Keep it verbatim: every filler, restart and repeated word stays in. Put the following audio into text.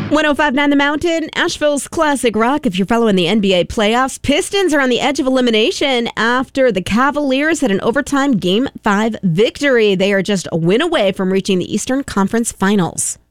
one oh five point nine The Mountain, Asheville's classic rock. If you're following the N B A playoffs, Pistons are on the edge of elimination after the Cavaliers had an overtime Game five victory. They are just a win away from reaching the Eastern Conference Finals.